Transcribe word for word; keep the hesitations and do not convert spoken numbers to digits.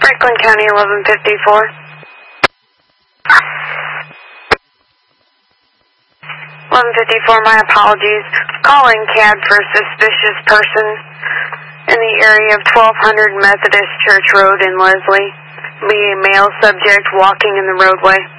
Franklin County, eleven fifty-four. eleven fifty-four, my apologies. Calling C A D for a suspicious person in the area of twelve hundred Methodist Church Road in Leslie. Be a male subject walking in the roadway.